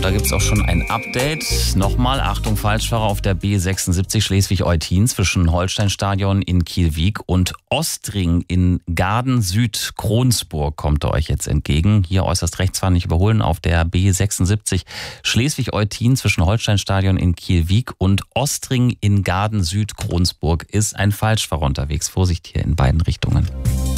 und da gibt es auch schon ein Update. Nochmal, Achtung, Falschfahrer auf der B76 Schleswig-Eutin zwischen Holsteinstadion in Kiel-Wiek und Ostring in Gaden-Süd-Kronsburg kommt er euch jetzt entgegen. Hier äußerst rechts fahren, nicht überholen auf der B76 Schleswig-Eutin zwischen Holsteinstadion in Kiel-Wiek und Ostring in Gaden-Süd-Kronsburg ist ein Falschfahrer unterwegs. Vorsicht hier in beiden Richtungen.